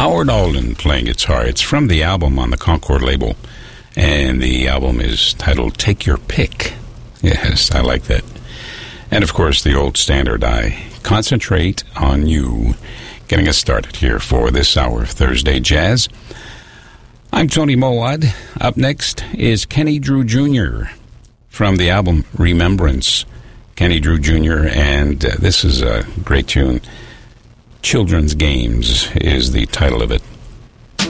Howard Alden playing guitar. It's from the album on the Concord label, and the album is titled Take Your Pick. Yes, I like that. And, of course, the old standard, I Concentrate on You, getting us started here for this hour of Thursday Jazz. I'm Tony Mowat. Up next is Kenny Drew Jr. from the album Remembrance. Kenny Drew Jr., and this is a great tune. Children's Games is the title of it.